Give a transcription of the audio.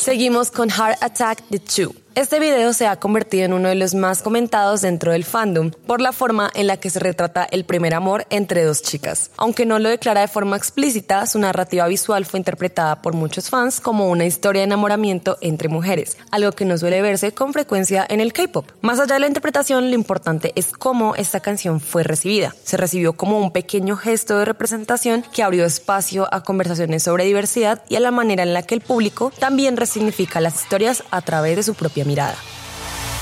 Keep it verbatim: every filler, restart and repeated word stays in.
Seguimos con Heart Attack de Two. Este video se ha convertido en uno de los más comentados dentro del fandom por la forma en la que se retrata el primer amor entre dos chicas. Aunque no lo declara de forma explícita, su narrativa visual fue interpretada por muchos fans como una historia de enamoramiento entre mujeres, algo que no suele verse con frecuencia en el K-pop. Más allá de la interpretación, lo importante es cómo esta canción fue recibida. Se recibió como un pequeño gesto de representación que abrió espacio a conversaciones sobre diversidad y a la manera en la que el público también resignifica las historias a través de su propia mirada.